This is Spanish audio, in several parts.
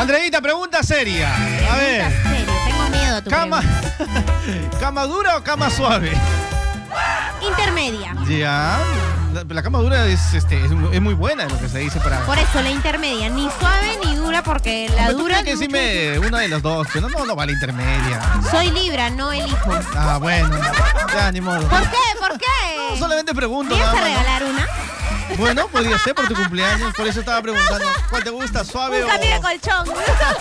Andreita, pregunta seria. A ver. Pregunta seria, tengo miedo a tu ¿Cama, pregunta. ¿Cama dura o cama suave? Intermedia. Ya. La cama dura es muy buena, lo que se dice para... Por eso, la intermedia. Ni suave ni dura, porque la Pero tú dura... tienes que decirme una de los dos, que no vale intermedia. Soy Libra, no elijo. Ah, bueno. Ya, ni modo. ¿Por qué? ¿Por qué? No, solamente pregunto. ¿Vienes a nada más. regalar una? Bueno, podría ser por tu cumpleaños, por eso estaba preguntando. ¿Cuál te gusta, suave Un o...? cambio de colchón.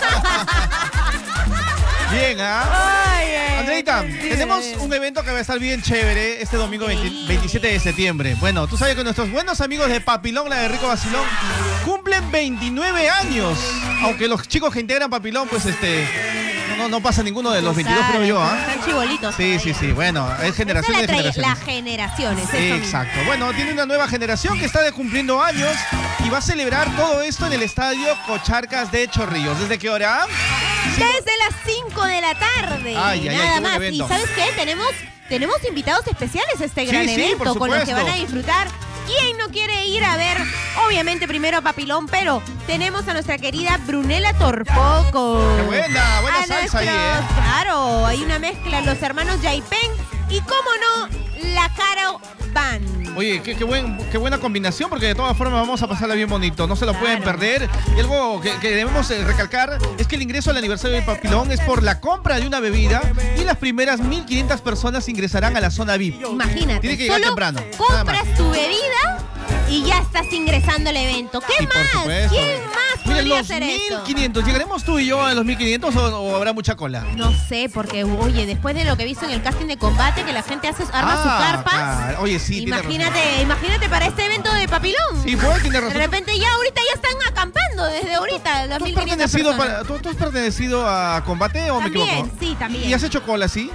Bien, ¿ah? Ay, Andreita, dime. tenemos un evento que va a estar bien chévere este domingo 27 de septiembre. Bueno, tú sabes que nuestros buenos amigos de Papilón, la de Rico Vacilón, cumplen 29 años. Aunque los chicos que integran Papilón, pues no pasa ninguno de los 22, creo yo, ¿ah? Están chibolitos. Sí. Bueno, es generación de generaciones. Las generaciones. eso mismo. Exacto. Bueno, tiene una nueva generación que está cumpliendo años y va a celebrar todo esto en el Estadio Cocharcas de Chorrillos. ¿Desde qué hora? Desde las 5 de la tarde. Ay, Nada qué buen más. evento. Y ¿sabes qué? Tenemos invitados especiales a este gran Sí, evento por con los que supuesto. van a disfrutar. ¿Quién no quiere ir a ver, obviamente, primero a Papilón? Pero tenemos a nuestra querida Brunella Torpoco. Qué buena A salsa ahí, ¿eh? Claro, hay una mezcla, los hermanos Yaipen y, cómo no, la Caro Band. Oye, qué buena combinación, porque de todas formas vamos a pasarla bien bonito. No se lo pueden Claro. perder. Y algo que debemos recalcar es que el ingreso al aniversario de Papilón es por la compra de una bebida y las primeras 1.500 personas ingresarán a la zona VIP. Imagínate, Tiene que llegar solo temprano, nada más. compras tu bebida y ya estás ingresando al evento. ¿Qué Y por más? supuesto. ¿Quién más Mira, podría los hacer esto? 1.500. ¿Llegaremos tú y yo a los 1.500 o habrá mucha cola? No sé, porque, oye, después de lo que he visto en el casting de combate, que la gente arma su carpa. Claro. Oye, sí, tiene razón. Imagínate para este evento de Papilón. Sí, pues, tiene De razón. repente ahorita ya están acampando desde ahorita, las ¿Tú has 1.500 pertenecido, personas. ¿tú has pertenecido a combate o me También, equivoco? sí, también. ¿Y has hecho cola, sí?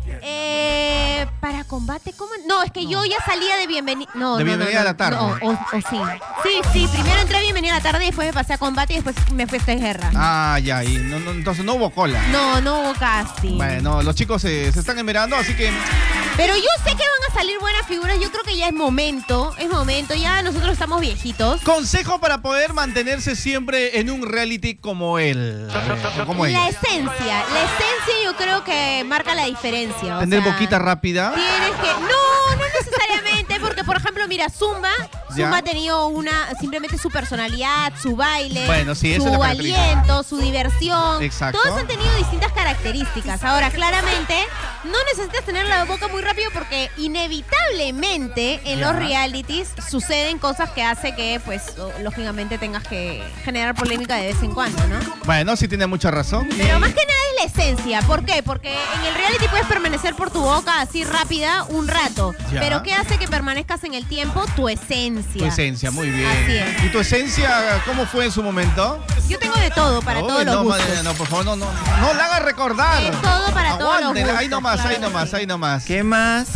Para combate, ¿cómo? No, es que yo ya salía de bienvenida. No, De no, bienvenida no, a la tarde. No, o sí. Sí, primero entré a bienvenida a la tarde y después me pasé a combate y después me fui a esta guerra. Ah, ya, y entonces no hubo cola. No hubo casting. Bueno, los chicos se están esmerando, así que... Pero yo sé que van a salir buenas figuras. Yo creo que ya es momento. Ya nosotros estamos viejitos. Consejo para poder mantenerse siempre en un reality como él. Como La ella. esencia yo creo que marca la diferencia. Tener boquita rápida. Tienes que... No necesariamente, porque por ejemplo, mira, Zumba Ya. ha tenido simplemente su personalidad, su baile, Bueno, sí, esa es su la característica. aliento, su diversión. Exacto. Todos han tenido distintas características. Ahora, claramente, no necesitas tener la boca muy rápido porque inevitablemente en Ya. los realities suceden cosas que hace que, pues, lógicamente tengas que generar polémica de vez en cuando, ¿no? Bueno, sí tiene mucha razón. Pero más que nada es la esencia. ¿Por qué? Porque en el reality puedes permanecer por tu boca así rápida un rato. Ya. Pero ¿qué hace que permanezcas en el tiempo? Tu esencia. Tu esencia, muy bien. Así es. ¿Y tu esencia cómo fue en su momento? Yo tengo de todo para Uy, todos los no, gustos. madre, no, por favor, no la hagas recordar. De todo para todos los Aguántela. gustos. Ahí nomás, claro ahí que nomás, sí. ahí nomás. ¿Qué más?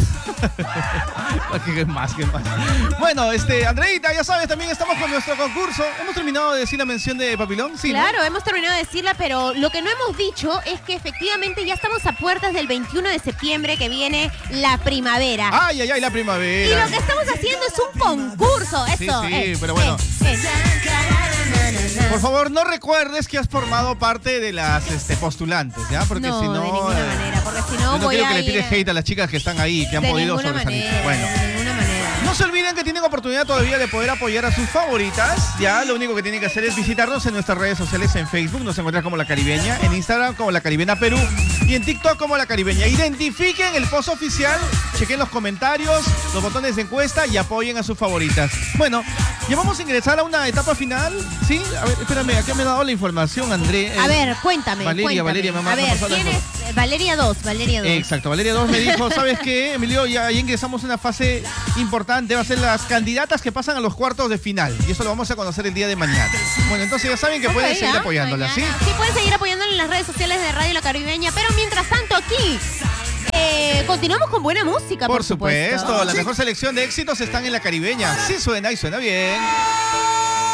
¿Qué más? Bueno, Andreita, ya sabes, también estamos con nuestro concurso. ¿Hemos terminado de decir la mención de Papilón? Sí, ¿no? Claro, hemos terminado de decirla, pero lo que no hemos dicho es que efectivamente ya estamos a puertas del 21 de septiembre que viene la primavera. Ay, la Y primavera. lo que estamos haciendo es un concurso. Eso. Sí, pero bueno. Por favor, no recuerdes que has formado parte de las postulantes, ¿ya? Porque no, si no... de ninguna manera, porque si no yo no voy quiero a que le ir tires hate a las chicas que están ahí, que han de podido ninguna sobresalir. manera, Bueno. de ninguna manera. No se olviden que tienen oportunidad todavía de poder apoyar a sus favoritas. Ya, lo único que tienen que hacer es visitarnos en nuestras redes sociales. En Facebook nos encuentran como La Caribeña, en Instagram como La Caribeña Perú y en TikTok como La Caribeña. Identifiquen el post oficial, chequen los comentarios, los botones de encuesta y apoyen a sus favoritas. Bueno, ya vamos a ingresar a una etapa final. ¿Sí? A ver, espérame, aquí me ha dado la información, André. A ver, cuéntame. Valeria, cuéntame. me A ver, pasó la ¿quién info. es? Valeria 2. Exacto, Valeria 2 me dijo, ¿sabes qué, Emilio? Ya ingresamos a una fase importante, va a ser las candidatas que pasan a los cuartos de final. Y eso lo vamos a conocer el día de mañana. Bueno, entonces ya saben que pueden seguir apoyándola, ¿sí? Sí, pueden seguir apoyándola en las redes sociales de Radio La Caribeña, pero mientras tanto aquí continuamos con buena música, Por supuesto, la mejor selección de éxitos están en La Caribeña. Sí suena y suena bien.